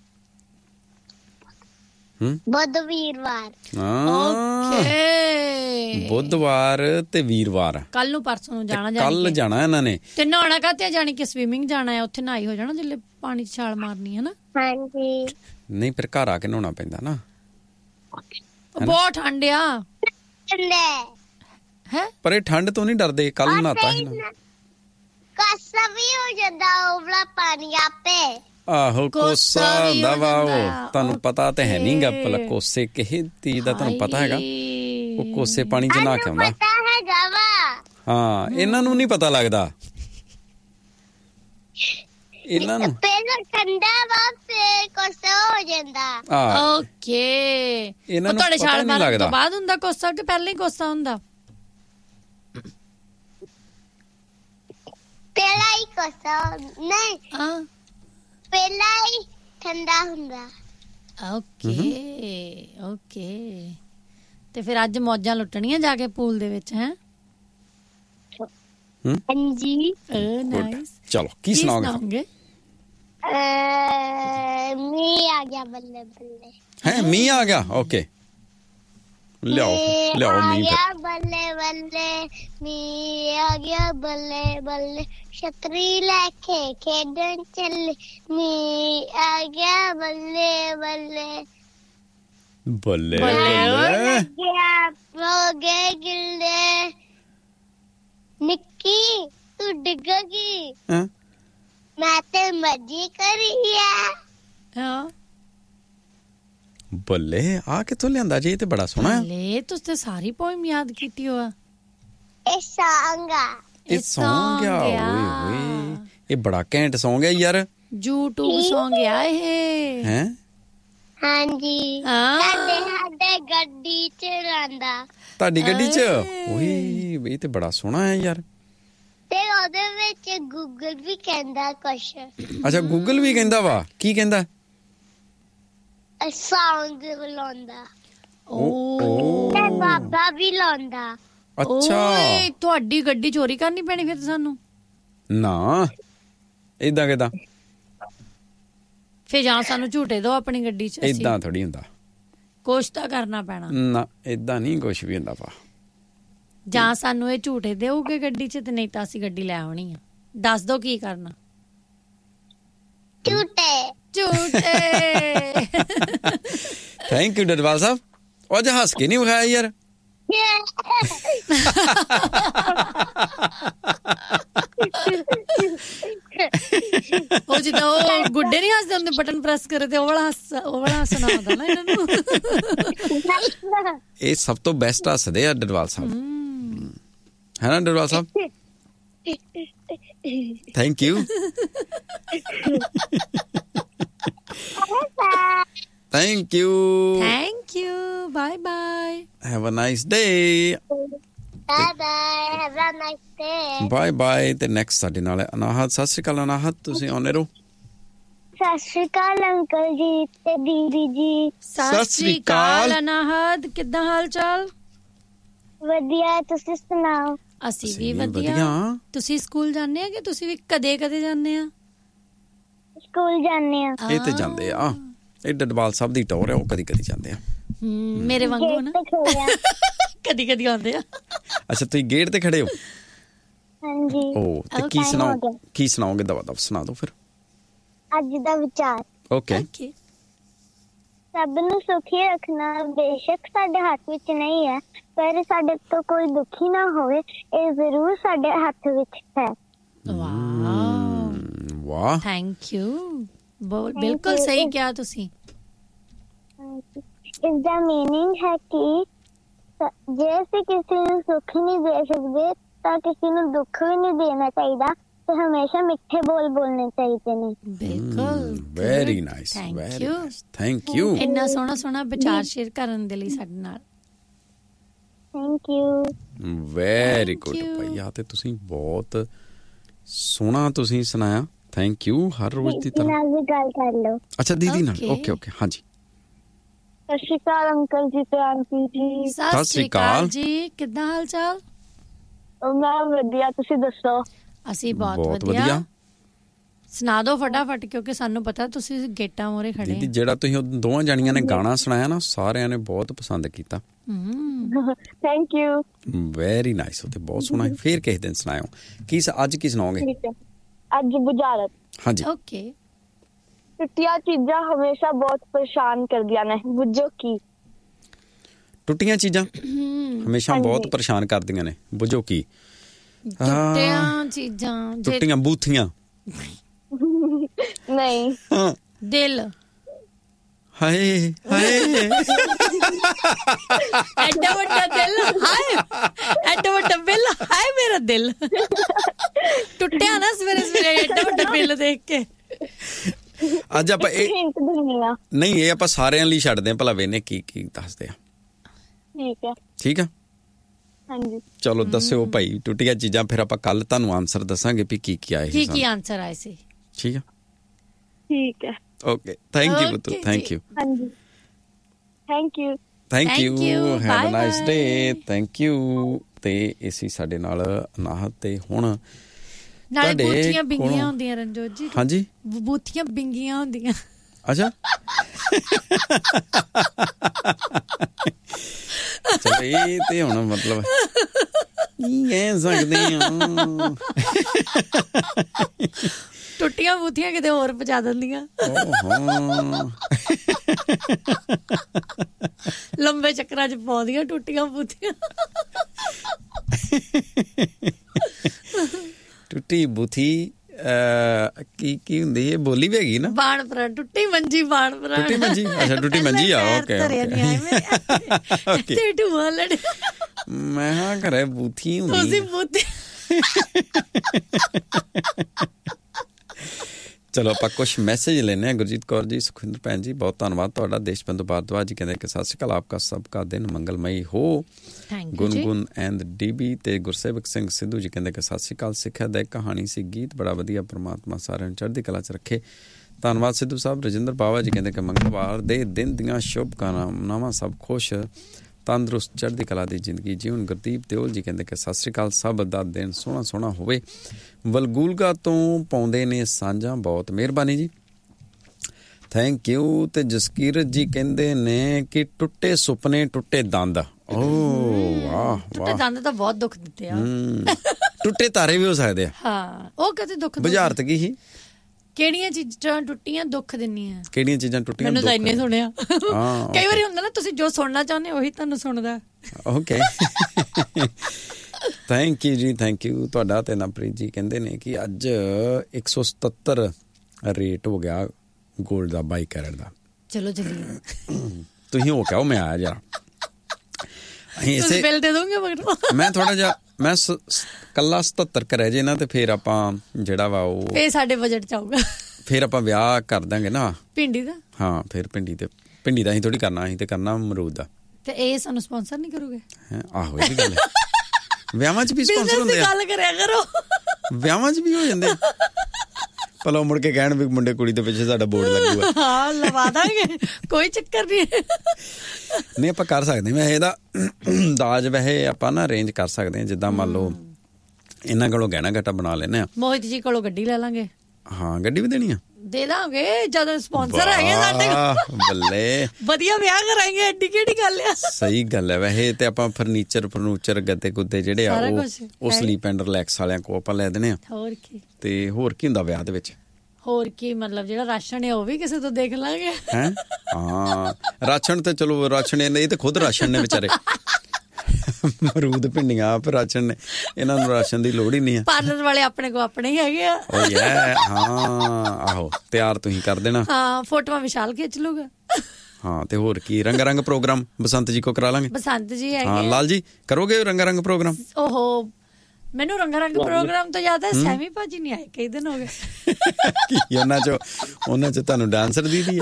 ਬੁੱਧਵਾਰ ਤੇ ਵੀਰਵਾਰ ਕੱਲ ਨੂੰ ਪਰਸੋਂ ਨੂੰ ਜਾਣਾ ਕੱਲ ਜਾਣਾ ਇਹਨਾਂ ਨੇ ਤੇ ਨਹਾਉਣਾ ਕਾਤੇ ਜਾਣੀ ਕਿ ਸਵਿਮਿੰਗ ਜਾਣਾ ਹੈ ਉੱਥੇ ਨਹਾਈ ਹੋ ਜਾਣਾ ਜਿੱਲੇ ਪਾਣੀ 'ਚ ਛਾਲ ਮਾਰਨੀ ਹੈ ਨਾ ਹਾਂਜੀ ਨਹੀਂ ਫਿਰ ਘਰ ਆ ਕੇ ਨਹਾਉਣਾ ਪੈਂਦਾ ਨਾ ਬਹੁਤ ਠੰਡ ਆ ਹੈ ਪਰ ਇਹ ਠੰਡ ਤੋਂ ਨਹੀਂ ਡਰਦੇ ਕੱਲ ਨਹਾਤਾ ਸੀ ਨਾ ਕੋਸਾ ਵੀ ਹੋ ਜਾਂਦਾ ਉਬਲਾ ਪਾਣੀ ਆਪੇ ਆਹੋ ਕੋਸਾ ਹੁੰਦਾ ਵਾ ਉਹ ਤੁਹਾਨੂੰ ਪਤਾ ਤੇ ਹੈ ਨਹੀਂ ਗਾ ਭਲਾ ਕੋਸੇ ਕਿਹੇ ਚੀਜ਼ ਦਾ ਤੁਹਾਨੂੰ ਪਤਾ ਹੈਗਾ ਉਹ ਕੋਸੇ ਪਾਣੀ 'ਚ ਨਹਾ ਕੇ ਆਉਂਦਾ ਹਾਂ ਇਹਨਾਂ ਨੂੰ ਨਹੀਂ ਪਤਾ ਲੱਗਦਾ ਇਹਨਾਂ ਨੂੰ ਪਹਿਲਾਂ ਠੰਡਾ ਵਾ ਫੇਰ ਕੋਸਾ ਹੋ ਜਾਂਦਾ ਓਕੇ ਇਹਨਾਂ ਨੂੰ ਤੁਹਾਡੇ ਛਾਲ ਮਾਰਨ ਤੋਂ ਬਾਅਦ ਹੁੰਦਾ ਕੋਸਾ ਕਿ ਪਹਿਲਾਂ ਹੀ ਕੋਸਾ ਹੁੰਦਾ ਕੋਸਾ ਨਹੀਂ ਹਾਂ ਪਹਿਲਾਂ ਹੀ ਠੰਡਾ ਹੁੰਦਾ ਓਕੇ ਓਕੇ ਤੇ ਫਿਰ ਅੱਜ ਮੌਜਾਂ ਲੁੱਟਣੀਆਂ ਜਾ ਕੇ ਪੂਲ ਦੇ ਵਿੱਚ ਹੈ ਹਾਂਜੀ ਨਾਈਸ ਚਲੋ ਕੀ ਸੁਣਾਓਗੇ ਮੀਂਹ ਆ ਗਿਆ ਬੱਲੇ ਬੱਲੇ ਹੈ ਮੀਂਹ ਆ ਗਿਆ ਓਕੇ ਲਿਆਓ ਮੀਂਹ ਫਿਰ ਬੱਲੇ ਬੱਲੇ ਮੀਂਹ ਆ ਗਿਆ ਬੱਲੇ ਬੱਲੇ ਛਤਰੀ ਲੈ ਕੇ ਖੇਡਣ ਚੱਲੇ ਮੀਂਹ ਆ ਗਿਆ ਬੱਲੇ ਬੱਲੇ ਬੱਲੇ ਬੱਲੇ ਗਿਆ ਪੋਗੇ ਗਿੱਲੇ ਨਿੱਕੀ ਤੂੰ ਡਿੱਗੇਗੀ ਹਾਂ ਮੈਂ ਤੇ ਮਰਜ਼ੀ ਕਰੀ ਆ ਹਾਂ ਬੱਲੇ ਆ ਕਿੱਥੋਂ ਲਿਆਂਦਾ ਜੀ ਇਹ ਤੇ ਬੜਾ ਸੋਹਣਾ ਹੈ ਲੈ ਤੁਸੀਂ ਤੇ ਸਾਰੀ ਪੋਇਮ ਯਾਦ ਕੀਤੀ ਹੋ ਆ ਇਹ ਸੌਂਗ ਆ ਇਹ Song ਆ ਓਏ ਹੋਏ ਇਹ ਬੜਾ ਘੈਂਟ Song ਹੈ ਯਾਰ YouTube Song ਆ ਇਹ ਹੈ ਹਾਂਜੀ ਹਾਂ ਸਾਡੇ ਗੱਡੀ ਚ ਰਹਿੰਦਾ ਤੁਹਾਡੀ ਗੱਡੀ 'ਚ ਓਏ ਇਹ ਤੇ ਬੜਾ ਸੋਹਣਾ ਹੈ ਯਾਰ ਤੇ ਉਹਦੇ ਵਿੱਚ ਗੂਗਲ ਵੀ ਕਹਿੰਦਾ ਕੁਛ ਅੱਛਾ ਗੂਗਲ ਵੀ ਕਹਿੰਦਾ ਵਾ ਕੀ ਕਹਿੰਦਾ ਸੌਂਗ ਲਾਉਂਦਾ ਓ ਤੇ ਬਾਬਾ ਵੀ ਲਾਉਂਦਾ ਅੱਛਾ ਓਏ ਤੁਹਾਡੀ ਗੱਡੀ ਚੋਰੀ ਕਰਨੀ ਪੈਣੀ ਫਿਰ ਸਾਨੂੰ ਨਾ ਇਦਾਂ ਕਿਦਾਂ ਫਿਰ ਜਾਂ ਸਾਨੂੰ ਝੂਟੇ ਦਿਓ ਆਪਣੀ ਗੱਡੀ 'ਚ ਅਸੀਂ ਇਦਾਂ ਥੋੜੀ ਹੁੰਦਾ ਕੁਛ ਤਾਂ ਕਰਨਾ ਪੈਣਾ ਨਾ ਇਦਾਂ ਨਹੀਂ ਕੁਝ ਵੀ ਹੁੰਦਾ ਪਾ ਜਾਂ ਸਾਨੂੰ ਇਹ ਝੂਟੇ ਦੇਊਗੇ ਗੱਡੀ 'ਚ ਤੇ ਨਹੀਂ ਤਾਂ ਅਸੀਂ ਗੱਡੀ ਲੈ ਆਉਣੀ ਆ ਦੱਸ ਦੋ ਕੀ ਕਰਨਾ ਝੂਟੇ ਝੂਟੇ ਥੈਂਕ ਯੂ ਡਰਵਾਲ ਸਾਹਿਬ ਉਹ ਅੱਜ ਹੱਸ ਕੇ ਨਹੀਂ ਵਿਖਾਇਆ ਯਾਰ ਉਹ ਜਿੱਦਾਂ ਉਹ ਗੁੱਡੇ ਨਹੀਂ ਹੱਸਦੇ ਹੁੰਦੇ ਬਟਨ ਪ੍ਰੈਸ ਕਰੇ ਤੇ ਉਹ ਵਾਲਾ ਹੱਸਣਾ ਹੁੰਦਾ ਨਾ ਇਹਨਾਂ ਨੂੰ ਇਹ ਸਭ ਤੋਂ ਬੈਸਟ ਹੱਸਦੇ ਆ ਡਰਵਾਲ ਸਾਹਿਬ ਹੈ ਨਾ ਡਰਵਾਲ ਸਾਹਿਬ thank you thank you thank you bye bye have a nice day by bye have a nice day by bye ਤੇ ਨੈਕਸਟ ਸਾਡੇ ਨਾਲ ਹੈ ਅਨਾਹਤ ਸਤਿ ਸ਼੍ਰੀ ਅਕਾਲ ਅਨਾਹਤ ਤੁਸੀਂ ਆਉਣੇ ਰਹੋ ਸਤਿ ਸ਼੍ਰੀ ਅਕਾਲ ਅੰਕਲ ਜੀ ਤੇ ਦੀਦੀ ਜੀ ਸਤਿ ਸ਼੍ਰੀ ਅਕਾਲ ਅਨਾਹਤ ਕਿੱਦਾਂ ਹਾਲ ਚਾਲ ਵਧੀਆ ਤੁਸੀਂ ਸੁਣਾਓ ਅਸੀਂ ਵੀ ਵਧੀਆ ਤੁਸੀਂ ਸਕੂਲ ਜਾਂਦੇ ਆ ਕਿ ਤੁਸੀਂ ਵੀ ਕਦੇ ਕਦੇ ਜਾਂਦੇ ਆ ਸਕੂਲ ਜਾਂਦੇ ਆ ਇਹ ਤੇ ਜਾਂਦੇ ਆ ਇਹ ਡਰਵਾਲ ਸਾਹਿਬ ਦੀ ਟੌਰ ਹੈ ਉਹ ਕਦੀ ਕਦੀ ਜਾਂਦੇ ਆ ਮੇਰੇ ਵਾਂਗੂ ਨਾ ਕਦੀ ਕਦੀ ਆਉਂਦੇ ਆ ਅੱਛਾ ਤੁਸੀਂ ਗੇਟ ਤੇ ਖੜੇ ਹੋ ਹਾਂਜੀ ਉਹ ਤੇ ਕੀ ਸੁਣਾਓਗੇ ਦਵਾ ਸੁਣਾ ਦਿਓ ਫਿਰ ਅੱਜ ਦਾ ਵਿਚਾਰ ਓਕੇ ਸਭ ਨੂੰ ਸੁਖੀ ਰੱਖਣਾ ਬੇਸ਼ੱਕ ਸਾਡੇ ਹੱਥ ਵਿੱਚ ਨਹੀਂ ਹੈ ਪਰ ਸਾਡੇ ਤੋਂ ਕੋਈ ਦੁਖੀ ਨਾ ਹੋਵੇ ਇਹ ਜ਼ਰੂਰ ਸਾਡੇ ਹੱਥ ਵਿੱਚ ਹੈ ਵਾਹ ਥੈਂਕ ਯੂ ਬਿਲਕੁਲ ਸਹੀ ਕਿਹਾ ਤੁਸੀਂ ਇਸ ਦਾ ਮੀਨਿੰਗ ਹੈ ਕਿ ਜੇ ਅਸੀਂ ਕਿਸੇ ਨੂੰ ਸੁੱਖ ਨਹੀਂ ਦੇ ਸਕਦੇ ਤਾਂ ਕਿਸੇ ਨੂੰ ਦੁੱਖ ਵੀ ਨਹੀਂ ਦੇਣਾ ਚਾਹੀਦਾ ਤੇ ਹਮੇਸ਼ਾ ਮਿੱਠੇ ਬੋਲ ਬੋਲਣੇ ਚਾਹੀਦੇ ਨੇ ਬਿਲਕੁਲ very nice very nice thank you ਇੰਨਾ ਸੋਹਣਾ ਸੋਹਣਾ ਵਿਚਾਰ ਸ਼ੇਅਰ ਕਰਨ ਦੇ ਲਈ ਸਾਡੇ ਨਾਲ ਥੈਂਕ ਯੂ ਵੈਰੀ ਗੁੱਡ ਭਈਆ ਤੇ ਤੁਸੀਂ ਬਹੁਤ ਸੋਹਣਾ ਤੁਸੀਂ ਸੁਣਾਇਆ ਥੈਂਕ ਯੂ ਹਰ ਰੋਜ਼ ਦੀ ਤਰ੍ਹਾਂ ਨਾਲ ਵੀ ਗੱਲ ਕਰ ਲਓ ਅੱਛਾ ਦੀਦੀ ਨਾਲ ਓਕੇ ਓਕੇ ਹਾਂਜੀ ਸਤਿ ਸ਼੍ਰੀ ਅਕਾਲ ਅੰਕਲ ਜੀ ਤੇ ਆਂਟੀ ਜੀ ਸਤਿ ਸ਼੍ਰੀ ਅਕਾਲ ਜੀ ਕਿੱਦਾਂ ਹਾਲ ਚਾਲ ਮੈਂ ਵਧੀਆ ਤੁਸੀਂ ਦੱਸੋ ਅਸੀਂ ਬਹੁਤ ਵਧੀਆ ਸੁਣਾ ਦਿਓ ਫਟਾਫਟ ਕਿਉਂਕਿ ਸਾਨੂੰ ਪਤਾ ਤੁਸੀਂ ਗੇਟਾਂ ਮੋਰੇ ਖੜੇ ਦੀਦੀ ਜਿਹੜਾ ਤੁਸੀਂ ਉਹ ਦੋਵਾਂ ਜਾਣੀਆਂ ਨੇ ਗਾਣਾ ਸੁਣਾਇਆ ਨਾ ਸਾਰਿਆਂ ਨੇ ਬਹੁਤ ਪਸੰਦ ਕੀਤਾ ਥੈਂਕ ਯੂ ਵੈਰੀ ਨਾਈਸ ਉਹ ਤੇ ਬਹੁਤ ਸੋਹਣਾ ਫੇਰ ਕਿਸੇ ਦਿਨ ਸੁਣਾਇਓ ਕੀ ਅੱਜ ਕੀ ਸੁਣਾਓਗੇ ਅੱਜ ਬੁਝਾਰਤ ਹਾਂਜੀ ਓਕੇ ਟੁੱਟੀਆਂ ਚੀਜ਼ਾਂ ਹਮੇਸ਼ਾ ਬਹੁਤ ਪਰੇਸ਼ਾਨ ਕਰਦੀਆਂ ਨੇ ਬੁੱਝੋ ਕੀ ਟੁੱਟੀਆਂ ਚੀਜ਼ਾਂ ਹਮੇਸ਼ਾ ਬਹੁਤ ਪਰੇਸ਼ਾਨ ਕਰਦੀਆਂ ਨੇ ਬੁੱਝੋ ਕੀ ਟੁੱਟੀਆਂ ਚੀਜ਼ਾਂ ਟੁੱਟੀਆਂ ਬੂਥੀਆਂ ਨਹੀਂ ਦਿਲ ਹਾਏ ਹਾਏ ਐਡਾ ਵੱਡਾ ਦਿਲ ਹਾਏ ਐਡਾ ਵੱਡਾ ਬਿੱਲ ਹਾਏ ਮੇਰਾ ਦਿਲ ਟੁੱਟਿਆ ਨਾ ਸਵੇਰੇ ਸਵੇਰੇ ਐਡਾ ਵੱਡਾ ਬਿੱਲ ਦੇਖ ਕੇ ਅੱਜ ਆਪਾਂ ਇਹ ਨਹੀਂ ਇਹ ਆਪਾਂ ਸਾਰਿਆਂ ਲਈ ਛੱਡਦੇ ਆ ਭਲਾ ਵੇਨੇ ਕੀ ਕੀ ਦੱਸਦੇ ਆ ਠੀਕ ਹੈ ਠੀਕ ਆ ਹਾਂਜੀ ਚਲੋ ਦੱਸਿਓ ਭਾਈ ਟੁੱਟੀਆਂ ਚੀਜ਼ਾਂ, ਫਿਰ ਆਪਾਂ ਕੱਲ ਤੁਹਾਨੂੰ ਆਨਸਰ ਦੱਸਾਂਗੇ ਵੀ ਕੀ ਆਏ ਸੀ, ਕੀ ਆਨਸਰ ਆਏ ਸੀ। ਠੀਕ ਆ, ਠੀਕ ਹੈ, ਓਕੇ, ਥੈਂਕ ਯੂ ਪੁੱਤਰ, ਥੈਂਕ ਯੂ। ਹਾਂਜੀ thank you, thank you, have a nice day, thank you. ਤੇ ਇਸੀ ਸਾਡੇ ਨਾਲ ਅਨਾਹਤ ਤੇ ਹੁਣ ਨਾਲੇ ਬੂਥੀਆਂ ਬਿੰਗੀਆਂ ਹੁੰਦੀਆਂ ਰਣਜੋਤ ਜੀ। ਹਾਂਜੀ, ਬੂਥੀਆਂ ਬਿੰਗੀਆਂ ਹੁੰਦੀਆਂ। ਅੱਛਾ ਚਲੋ ਇਹ ਤੇ ਹੁਣ ਮਤਲਬ ਕੀ ਕਹਿ ਸਕਦੇ ਆ, ਟੁੱਟੀਆਂ ਬੂਥੀਆਂ ਕਿਤੇ ਹੋਰ ਪਹੁੰਚਾ ਦਿੰਦੀਆਂ। ਲੰਬੇ ਚੱਕਰਾਂ 'ਚ ਪਾਉਂਦੀਆਂ ਟੁੱਟੀਆਂ ਬੂਥੀਆਂ। ਟੁੱਟੀ ਬੂਥੀ ਕੀ ਹੁੰਦੀ ਹੈ, ਬੋਲੀ ਵੀ ਹੈਗੀ ਨਾ, ਬਾਣਪਰਾ, ਟੁੱਟੀ ਮੰਜੀ ਬਾਣਪਰਾ, ਟੁੱਟੀ ਮੰਜੀ। ਅੱਛਾ ਟੁੱਟੀ ਮੰਜੀ ਆ, ਓਕੇ ਮੈਂ ਹਾਂ ਘਰੇ ਬੂਥੀ ਹੁੰਦੀ। ਚਲੋ ਆਪਾਂ ਕੁਛ ਮੈਸੇਜ ਲੈਣੇ ਆ। ਗੁਰਜੀਤ ਕੌਰ ਜੀ, ਸੁਖਿੰਦਰ ਭੈਣ ਜੀ, ਬਹੁਤ ਧੰਨਵਾਦ ਤੁਹਾਡਾ। ਦੇਸ਼ ਬੰਧੂ ਭਾਰਦਵਾਜ ਜੀ ਕਹਿੰਦੇ ਕਿ ਸਤਿ ਸ਼੍ਰੀ ਅਕਾਲ, ਆਪਕਾ ਸਬਕਾ ਦਿਨ ਮੰਗਲਮਈ ਹੋ। ਗੁਨਗੁਨ ਐਂਡ ਡੀਬੀ ਤੇ ਗੁਰਸੇਵਕ ਸਿੰਘ ਸਿੱਧੂ ਜੀ ਕਹਿੰਦੇ ਕਿ ਸਤਿ ਸ਼੍ਰੀ ਅਕਾਲ। ਸਿੱਖਿਆ ਦਾ ਇੱਕ ਕਹਾਣੀ ਸੀ, ਗੀਤ ਬੜਾ ਵਧੀਆ, ਪਰਮਾਤਮਾ ਸਾਰਿਆਂ ਨੂੰ ਚੜ੍ਹਦੀ ਕਲਾ 'ਚ ਰੱਖੇ। ਧੰਨਵਾਦ ਸਿੱਧੂ ਸਾਹਿਬ। ਰਜਿੰਦਰ ਬਾਵਾ ਜੀ ਕਹਿੰਦੇ ਕਿ ਮੰਗਲਵਾਰ ਦੇ ਦਿਨ ਦੀਆਂ ਸ਼ੁਭ ਕਾਮਨਾਵਾਂ, ਸਭ ਖੁਸ਼ ਤੰਦਰੁਸਤ ਚੜ੍ਹਦੀ ਕਲਾ ਦੀ ਜ਼ਿੰਦਗੀ ਜੀਵਨ। ਗੁਰਦੀਪ ਦਿਓਲ ਜੀ ਕਹਿੰਦੇ ਕਿ ਸਤਿ ਸ਼੍ਰੀ ਅਕਾਲ, ਸਭ ਦਾ ਦਿਨ ਸੋਹਣਾ ਸੋਹਣਾ ਹੋਵੇ। ਵਲਗੂਲਗਾ ਤੋਂ ਪਾਉਂਦੇ ਨੇ ਸਾਂਝਾਂ, ਬਹੁਤ ਮਿਹਰਬਾਨੀ ਜੀ, ਥੈਂਕ ਯੂ। ਤੇ ਜਸਕੀਰਤ ਜੀ ਕਹਿੰਦੇ ਨੇ ਕਿ ਟੁੱਟੇ ਸੁਪਨੇ ਟੁੱਟੇ ਦੰਦ। ਓ ਵਾਹ, ਟੁੱਟੇ ਦੰਦ ਤਾਂ ਬਹੁਤ ਦੁੱਖ ਦਿੱਤੇ ਆ। ਟੁੱਟੇ ਤਾਰੇ ਵੀ ਹੋ ਸਕਦੇ ਆ। ਹਾਂ, ਉਹ ਕਦੇ ਦੁੱਖ ਬੁਝਾਰਤ ਕੀ ਸੀ, ਕਿਹੜੀਆਂ ਚੀਜ਼ਾਂ ਟੁੱਟੀਆਂ ਦੁੱਖ ਦਿੰਦੀਆਂ, ਕਿਹੜੀਆਂ ਚੀਜ਼ਾਂ ਟੁੱਟੀਆਂ। ਮੈਨੂੰ ਤਾਂ ਇੰਨੇ ਸੁਣਿਆ। ਕਈ ਵਾਰੀ ਹੁੰਦਾ ਨਾ, ਤੁਸੀਂ ਜੋ ਸੁਣਨਾ ਚਾਹੁੰਦੇ ਉਹੀ ਤੁਹਾਨੂੰ ਸੁਣਦਾ। ਓਕੇ, ਥੈਂਕ ਯੂ ਜੀ, ਥੈਂਕ ਯੂ ਤੁਹਾਡਾ। ਤੇ ਨਵਪ੍ਰੀਤ ਜੀ ਕਹਿੰਦੇ ਨੇ ਕਿ ਅੱਜ 177 ਰੇਟ ਹੋ ਗਿਆ ਗੋਲਡ ਦਾ, ਬਾਈ ਕੈਰਟ ਦਾ। ਚਲੋ ਚੱਲੀਏ, ਤੁਸੀਂ ਹੋ ਕੇ ਆਓ, ਮੈਂ ਆਇਆ ਜਰਾ। ਬਿੱਲ ਦੇ ਦੋਗੇ ਮਗਰ। ਮੈਂ ਥੋੜਾ ਜਿਹਾ, ਮੈਂ ਕੱਲਾ 77 ਕਰਿਆ ਜੇ ਨਾ, ਤੇ ਫੇਰ ਆਪਾਂ ਜਿਹੜਾ ਵਾ ਉਹ ਇਹ ਸਾਡੇ ਬਜਟ ਚ ਆਊਗਾ। ਫੇਰ ਆਪਾਂ ਵਿਆਹ ਕਰ ਦਾਂਗੇ ਨਾ ਭਿੰਡੀ ਦਾ। ਹਾਂ, ਫੇਰ ਭਿੰਡੀ ਦਾ ਅਸੀਂ ਥੋੜੀ ਕਰਨਾ, ਅਸੀਂ ਤੇ ਕਰਨਾ ਅਮਰੂਦ ਦਾ। ਤੇ ਇਹ ਸਾਨੂੰ ਸਪਾਂਸਰ ਨਹੀਂ ਕਰੋਗੇ? ਆਹੋ, ਇਹ ਵੀ ਗੱਲ ਹੈ। ਵਿਆਹਾਂ 'ਚ ਵੀ ਸਪਾਂਸਰ ਹੁੰਦੇ ਆ, ਗੱਲ ਕਰਿਆ ਕਰੋ। ਵਿਆਹਾਂ 'ਚ ਵੀ ਹੋ ਜਾਂਦੇ ਭਲਾ ਮੁੜ ਕੇ ਕਹਿਣ ਵੀ ਮੁੰਡੇ ਕੁੜੀ ਦੇ ਪਿੱਛੇ ਸਾਡਾ ਬੋਰਡ ਲੱਗੂਗਾ। ਹਾਂ, ਲਵਾ ਦਾਂਗੇ, ਕੋਈ ਚੱਕਰ ਨਹੀਂ। ਨਹੀਂ, ਆਪਾਂ ਕਰ ਸਕਦੇ। ਮੈਂ ਇਹਦਾ ਦਾਜ ਵੈਸੇ ਆਪਾਂ ਨਾ ਅਰੇਂਜ ਕਰ ਸਕਦੇ ਹਾਂ, ਜਿੱਦਾਂ ਮੰਨ ਲਓ ਇਹਨਾਂ ਕੋਲੋਂ ਗਹਿਣਾ ਗੱਟਾ ਬਣਾ ਲੈਂਦੇ ਆ। ਮੋਹਿਤ ਜੀ ਕੋਲੋਂ ਗੱਡੀ ਲੈ ਲਾਂਗੇ। ਹਾਂ, ਗੱਡੀ ਵੀ ਦੇਣੀ ਆ, ਦੇ ਦਾਂਗੇ ਜਦੋਂ ਸਪਾਂਸਰ ਹੈਗੇ ਸਾਡੇ ਕੋਲ। ਬੱਲੇ, ਵਧੀਆ ਵਿਆਹ ਕਰਾਂਗੇ, ਐਡੀ ਕਿਹੜੀ ਗੱਲ ਆ। ਸਹੀ ਗੱਲ ਹੈ। ਵੈਸੇ ਤੇ ਆਪਾਂ ਫਰਨੀਚਰ ਗੱਦੇ ਗੁੱਦੇ ਜਿਹੜੇ ਆ ਉਹ ਸਲੀਪ ਐਂਡ ਰਿਲੈਕਸ ਵਾਲਿਆਂ ਕੋਲ ਆਪਾਂ ਲੈ ਦੇਣੇ ਆ। ਹੋਰ ਕੀ, ਤੇ ਹੋਰ ਕੀ ਹੁੰਦਾ ਵਿਆਹ ਦੇ ਵਿੱਚ? ਹੋਰ ਕੀ, ਮਤਲਬ ਜਿਹੜਾ ਰਾਸ਼ਨ ਹੈ ਉਹ ਵੀ ਕਿਸੇ ਤੋਂ ਦੇਖ ਲਾਂਗੇ। ਹੈਂ, ਹਾਂ, ਰਾਸ਼ਨ ਤੇ ਚਲੋ, ਰਾਸ਼ਨ ਇਹ ਤੇ ਖੁਦ ਰਾਸ਼ਨ ਨੇ ਵਿਚਾਰੇ, ਅਮਰੂਦ ਭਿੰਡੀਆਂ ਆਪ ਰਾਸ਼ਨ ਨੇ, ਇਹਨਾਂ ਨੂੰ ਰਾਸ਼ਨ ਦੀ ਲੋੜ ਹੀ ਨਹੀਂ ਆ। ਪਾਰਲਰ ਵਾਲੇ ਆਪਣੇ ਕੋ ਆਪਣੇ ਹੀ ਹੈਗੇ ਆ। ਓ ਯਾ, ਹਾਂ, ਆਹੋ, ਤਿਆਰ ਤੁਸੀਂ ਕਰ ਦੇਣਾ। ਹਾਂ, ਫੋਟੋਆਂ ਵਿਸ਼ਾਲ ਖਿੱਚ ਲੂਗਾ। ਹਾਂ, ਤੇ ਹੋਰ ਕੀ, ਰੰਗ ਪ੍ਰੋਗਰਾਮ ਬਸੰਤ ਜੀ ਕੋ ਕਰਾ ਲਾਂਗੇ। ਬਸੰਤ ਜੀ ਹੈਗੇ। ਹਾਂ, ਲਾਲ ਜੀ ਕਰੋਗੇ ਰੰਗ ਪ੍ਰੋਗਰਾਮ? ਓਹੋ, ਮੈਨੂੰ ਰੰਗ ਪ੍ਰੋਗਰਾਮ ਤੋਂ ਯਾਦ ਹੈ, ਸੈਮੀ ਭਾਜੀ ਨਹੀਂ ਆਏ, ਕਈ ਦਿਨ ਹੋ ਗਏ। ਉਹਨਾਂ ਚ ਤੁਹਾਨੂੰ ਡਾਂਸਰ ਦੀਦੀ ਹੈ।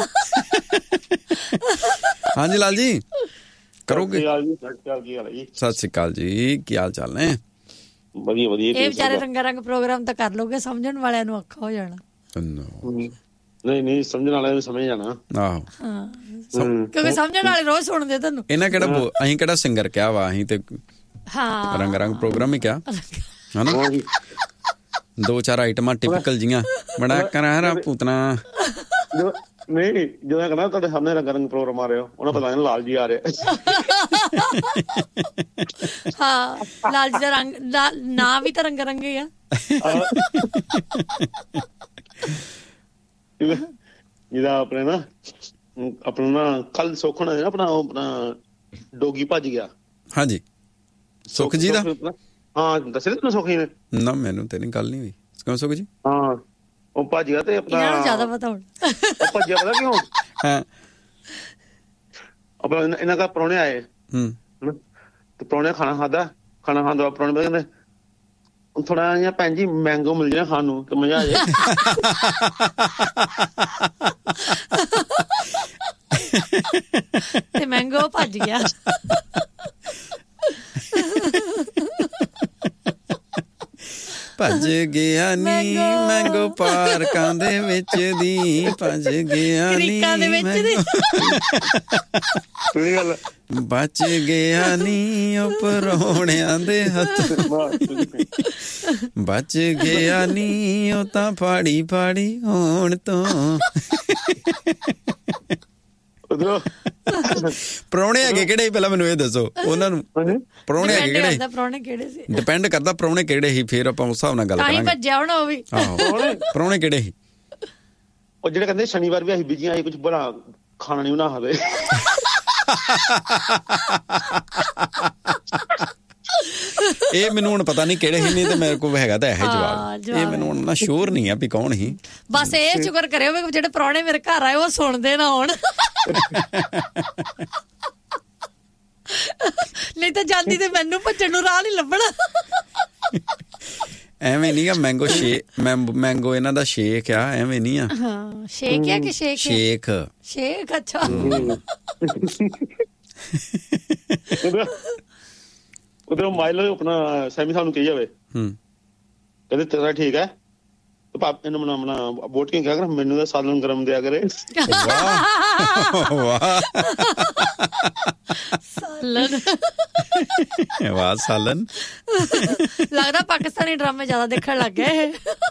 ਹਾਂਜੀ ਲਾਲ ਜੀ, ਕਰੋਗੇ? ਸਤਿ ਸ੍ਰੀ ਅਕਾਲ ਜੀ, ਕੀ ਹਾਲ ਚਾਲ ਨੇ? ਵਧੀਆ ਵਧੀਆ। ਇਹ ਵਿਚਾਰੇ ਰੰਗ ਪ੍ਰੋਗਰਾਮ ਤਾਂ ਕਰ ਲੋਗੇ, ਸਮਝਣ ਵਾਲਿਆਂ ਨੂੰ ਔਖਾ ਹੋ ਜਾਣਾ। ਨਹੀਂ, ਸਮਝਣ ਵਾਲਿਆਂ ਨੂੰ ਸਮਝ ਜਾਣਾ। ਆਹੋ, ਕਿਉਂਕਿ ਸਮਝਣ ਵਾਲੇ ਰੋਜ਼ ਸੁਣਦੇ ਤੁਹਾਨੂੰ। ਇਹਨਾਂ ਕਿਹੜਾ, ਅਸੀਂ ਕਿਹੜਾ ਸਿੰਗਰ ਕਿਹਾ ਵਾ, ਅਸੀਂ ਤੇ ਹਾਂ ਰੰਗ ਪ੍ਰੋਗਰਾਮ ਹੀ ਕਿਹਾ ਹਨਾ। 2-4 ਆਈਟਮਾਂ ਟਿਪੀਕਲ ਜੀਆਂ ਬਣਾ ਕਰਾ ਪੂਤਨਾ। ਨਹੀਂ, ਜਦੋਂ ਕਹਿੰਦਾ ਤੁਹਾਡੇ ਸਾਹਮਣੇ ਰੰਗ ਪ੍ਰੋਗਰਾਮ ਆ ਰਿਹਾ, ਉਹਨਾਂ ਪਤਾ ਨਹੀਂ ਲਾਲ ਜੀ ਆ ਰਿਹਾ। ਹਾਂ, ਲਾਲ ਜੀ ਦਾ ਰੰਗ ਨਾਂ ਵੀ ਤਾਂ ਰੰਗ ਹੀ ਆ। ਜਿਹਦਾ ਆਪਣਾ ਨਾ ਕੱਲ ਸੋਖਣਾ ਨਾ, ਆਪਣਾ ਡੋਗੀ ਭੱਜ ਗਿਆ। ਹਾਂਜੀ, ਸੁੱਖ ਜੀ ਦਾ? ਹਾਂ, ਦੱਸਿਆ ਤੈਨੂੰ ਸੁੱਖ ਜੀ ਨੇ? ਨਾ, ਮੈਨੂੰ ਤੇ ਨਹੀਂ ਗੱਲ ਨਹੀਂ ਹੋਈ। ਕਿਉਂ ਸੁੱਖ ਜੀ? ਹਾਂ, ਉਹ ਭੱਜ ਗਿਆ ਤੇ ਆਪਣਾ ਇਹਨਾਂ ਨੂੰ ਜ਼ਿਆਦਾ ਪਤਾ ਹੁਣ। ਉਹ ਭੱਜਿਆ ਪਤਾ ਕਿਉਂ? ਹਾਂ, ਆਪਣਾ ਇਹਨਾਂ ਦਾ ਪ੍ਰਾਹੁਣੇ ਆਏ ਤੇ ਪ੍ਰਾਹੁਣੇ ਖਾਣਾ ਖਾਣ ਦਾ ਪ੍ਰਾਹੁਣੇ ਕਹਿੰਦੇ ਥੋੜਾ ਜਿਹਾ ਭੈਣ ਜੀ ਮੈਂਗੋ ਮਿਲ ਜਾਏ ਖਾਣ ਨੂੰ ਤੇ ਮਜ਼ਾ ਆ ਜਾਏ। ਤੇ ਮੈਂਗੋ ਭੱਜ ਗਿਆ। ਭੱਜ ਗਿਆ ਨੀ ਮੈਂਗੋ ਪਾਰਕਾਂ ਦੇ ਵਿੱਚ ਦੀ, ਭੱਜ ਗਿਆ ਨੀ ਬਚ ਗਿਆ ਨੀ ਉਹ ਪਰੌਣਿਆਂ ਦੇ ਹੱਥ, ਬਚ ਗਿਆ ਨੀ ਉਹ ਤਾਂ ਫਾੜੀ ਫਾੜੀ ਹੋਣ ਤੋਂ। ਪ੍ਰਾਹੁਣੇ ਹੈਗੇ ਕਿਹੜੇ ਪਹਿਲਾਂ ਮੈਨੂੰ ਇਹ ਦੱਸੋ, ਉਹਨਾਂ ਨੂੰ ਪ੍ਰਾਹੁਣੇ ਹੈਗੇ ਕਿਹੜੇ? ਪ੍ਰਾਹੁਣੇ ਕਿਹੜੇ ਸੀ ਡਿਪੈਂਡ ਕਰਦਾ ਪ੍ਰਾਹੁਣੇ ਕਿਹੜੇ ਸੀ, ਫਿਰ ਆਪਾਂ ਉਸ ਹਿਸਾਬ ਨਾਲ ਗੱਲ ਕਰਾਂਗੇ। ਭੱਜਿਆ ਹੋਣਾ ਉਹ ਵੀ। ਪ੍ਰਾਹੁਣੇ ਕਿਹੜੇ ਸੀ? ਉਹ ਜਿਹੜੇ ਕਹਿੰਦੇ ਸ਼ਨੀਵਾਰ ਵੀ ਅਸੀਂ ਬੀਜੀਆਂ ਇਹ ਕੁਝ ਬੜਾ ਖਾਣਾ ਨਹੀਂ ਬਣਾ ਸਕਦੇ। ਇਹ ਮੈਨੂੰ ਹੁਣ ਪਤਾ ਨਹੀਂ ਕਿਹੜੇ ਸੀ, ਨਹੀਂ ਤੇ ਮੇਰੇ ਕੋਲ ਹੈਗਾ ਤਾਂ ਇਹ ਜਵਾਬ। ਇਹ ਮੈਨੂੰ ਹੁਣ ਨਾ ਸ਼ੋਰ ਨਹੀਂ ਆ ਵੀ ਕੌਣ ਸੀ। ਬਸ ਇਹ ਸ਼ੁਕਰ ਕਰਿਓ ਵੀ ਜਿਹੜੇ ਪ੍ਰਾਹੁਣੇ ਮੇਰੇ ਘਰ ਆਏ ਉਹ ਸੁਣਦੇ ਨਾ ਹੋਣ, ਨਹੀਂ ਤਾਂ ਜਾਂਦੀ ਤੇ ਮੈਨੂੰ ਭੱਜਣ ਨੂੰ ਰਾਹ ਨਹੀਂ ਲੱਭਣਾ। ਐਵੇਂ ਨਹੀਂ ਆ ਮੈਂਗੋ ਸ਼ੇਕ, ਮੈਂਗੋ ਇਹਨਾਂ ਦਾ ਸ਼ੇਕ ਆ, ਐਵੇਂ ਨਹੀਂ ਆ। ਹਾਂ ਸ਼ੇਕ ਆ ਕਿ ਸ਼ੇਕ? Shake shake. ਅੱਛਾ ਉਧਰੋਂ ਮਾਇਲ ਆਪਣਾ ਸੈਮੀ ਸਾਹਿਬ ਨੂੰ ਕਹੀ ਜਾਵੇ, ਕਹਿੰਦੇ ਤੇਰਾ ਠੀਕ ਹੈ ਪਾਪੇ ਨੂੰ ਮਨਾ ਵੋਟ ਕਿਉਂ ਕਿਹਾ ਕਰ, ਮੈਨੂੰ ਤਾਂ ਸਾਲਨ ਗਰਮ ਦਿਆ ਕਰੇ। ਵਾਹ ਸਾਲਨ, ਵਾਹ ਸਾਲਨ। ਲੱਗਦਾ ਪਾਕਿਸਤਾਨੀ ਡਰਾਮੇ ਜ਼ਿਆਦਾ ਦੇਖਣ ਲੱਗ ਗਏ।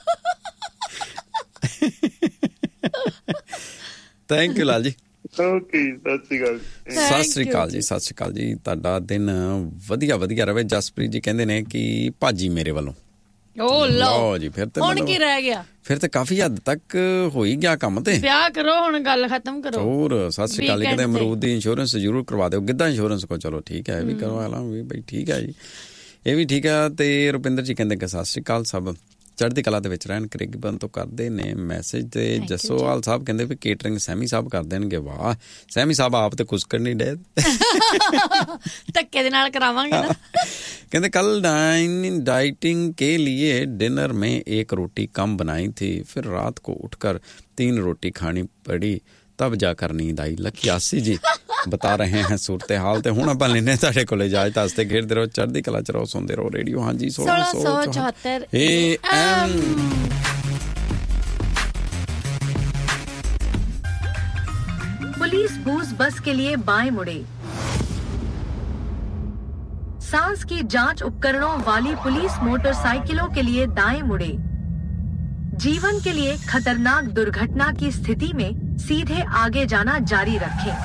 Thank you Lal ji. Okay ਸਤਿ ਸ਼੍ਰੀ ਅਕਾਲ ਜੀ। ਸਤਿ ਸ਼੍ਰੀ ਅਕਾਲ ਜੀ। ਤੁਹਾਡਾ ਦਿਨ ਵਧੀਆ ਰਵੇ। ਜਸਪ੍ਰੀਤ ਜੀ ਕਹਿੰਦੇ ਨੇ ਕਿ ਭਾਜੀ ਮੇਰੇ ਵੱਲੋਂ। ਲਓ ਜੀ, ਫਿਰ ਤੇ ਹੁਣ ਕੀ ਰਹਿ ਗਿਆ? ਫਿਰ ਤੇ ਕਾਫੀ ਹੱਦ ਤੱਕ ਹੋ ਹੀ ਗਿਆ ਕੰਮ ਤੇ। ਵਿਆਹ ਕਰੋ ਹੁਣ, ਗੱਲ ਖਤਮ ਕਰੋ। ਹੋਰ ਸਤਿ ਸ਼੍ਰੀ ਅਕਾਲ। ਕਹਿੰਦੇ ਅਮਰੂਦ ਦੀ ਇੰਸ਼ੋਰੈਂਸ ਜ਼ਰੂਰ ਕਰਵਾ ਦਿਓ, ਗਿੱਧਾ ਇੰਸ਼ੋਰੈਂਸ ਕੋ। ਚਲੋ ਠੀਕ ਹੈ, ਇਹ ਵੀ ਕਰਵਾ ਲਾਂਗੇ ਬਈ। ਠੀਕ ਹੈ ਜੀ, ਇਹ ਵੀ ਠੀਕ ਹੈ। ਤੇ ਰੁਪਿੰਦਰ ਜੀ ਕਹਿੰਦੇ ਕਿ ਸਤਿ ਸ਼੍ਰੀ ਅਕਾਲ, ਸਭ ਚੜ੍ਹਦੀ ਕਲਾ ਦੇ ਵਿੱਚ ਰਹਿਣ। ਕ੍ਰਿਗਬਨ ਤੋਂ ਕਰਦੇ ਨੇ ਮੈਸੇਜ। ਤੇ ਜੱਸੋਵਾਲ ਸਾਹਿਬ ਕਹਿੰਦੇ ਵੀ ਕੇਟਰਿੰਗ ਸੈਮੀ ਸਾਹਿਬ ਕਰ ਦੇਣਗੇ। ਵਾਹ, ਸੈਮੀ ਸਾਹਿਬ ਆਪ ਤੇ ਕੁਸਕਰ ਨਹੀਂ ਡੇ, ਧੱਕੇ ਦੇ ਨਾਲ ਕਰਾਵਾਂਗੇ ਨਾ। कहते कल डाइटिंग के लिए डिनर में एक रोटी कम बनाई थी, फिर रात को उठकर 3 रोटी खानी पड़ी, तब जाकर नींद आई। लखियासी जी बता रहे हैं सूरत हाल। ते हुण आपां लेने तुहाडे कोल इजाजत वास्ते। घेरदे रहो, चढ़दी कला च रहो, सुनदे रहो रेडियो। हाँ जी, 1674 AM। पुलिस बूज बस के लिए बाएं मुड़े। सांस की जांच उपकरणों वाली पुलिस मोटरसाइकिलों के लिए दाएं मुड़े। जीवन के लिए खतरनाक दुर्घटना की स्थिति में सीधे आगे जाना जारी रखें।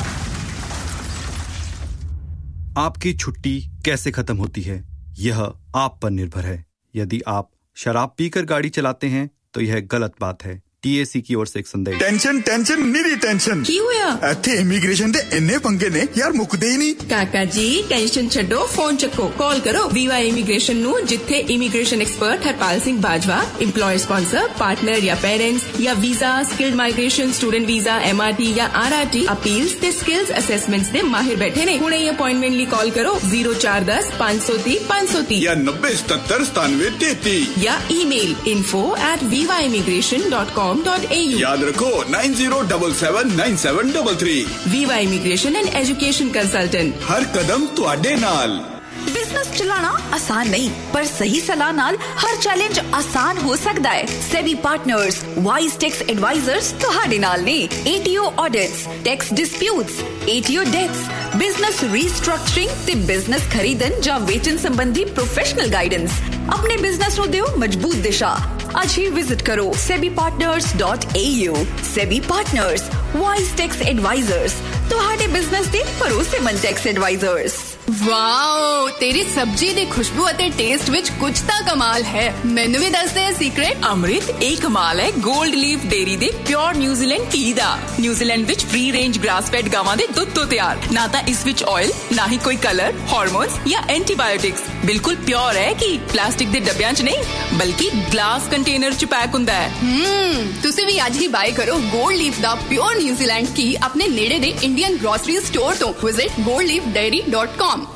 आपकी छुट्टी कैसे खत्म होती है, यह आप पर निर्भर है। यदि आप शराब पीकर गाड़ी चलाते हैं तो यह गलत बात है। TAC की ओर से एक संदेश। टेंशन निरी टेंशन की होया? इत्थे इमीग्रेशन दे इन्ने पंगे ने यार, मुकदे ही नहीं। काका जी टेंशन छड्डो, फोन चक्को, कॉल करो VY इमीग्रेशन नु, जिथे immigration expert Harpal Singh Bajwa, employer sponsor, partner या पेरेंट्स या visa, skilled migration, student visa, MRT या RRT अपील्स ते स्किल्स असेसमेंट्स दे माहिर बैठे ने। हुणे ही अपॉइंटमेंट ली कॉल करो 0410 530 530 या 90 77 97 33 या ईमेल info@vyimmigration.com. याद रखो 90779733। VY immigration and education consultant, हर कदम तुहाडे नाल। बिजनेस चलाना आसान नहीं, पर सही सलाह नाल हर चैलेंज आसान हो सकता है। SEBI partners wise tax advisers तुहाडे नाल ने। ATO audits, tax disputes, ATO dates, business restructuring ते बिजनेस खरीदन या वेचन संबंधी प्रोफेशनल गाइडेंस। अपने बिजनेस नु दियो मजबूत दिशा। आज ही विजिट करो sebipartners.au। SEBI partners wise tax advisers, तुहाडे बिजनेस दे भरोसेमंद टैक्स एडवाइजर्स। वाओ, तेरी सब्जी दी खुशबू अते टेस्ट विच कुछ ता कमाल है। मैनू भी दस दे सीक्रेट। अमृत एक कमाल है गोल्ड लीफ डेयरी दे प्योर न्यूजीलैंड घी दा। न्यूजीलैंड विच फ्री रेंज ग्रास फेड गावां दे दुध तो तैयार। ना ता इस विच ऑयल, ना ही कोई कलर, हार्मोन्स या एंटीबायोटिक्स। बिल्कुल प्योर है कि प्लास्टिक दे डब्बियां च नहीं, बल्कि ग्लास कंटेनर च पैक हुंदा है। तुसी भी आज ही बाय करो गोल्ड लीफ दा प्योर न्यूजीलैंड घी अपने नेड़े दे इंडियन ग्रोसरी स्टोर तो। Visit goldleafdairy.com।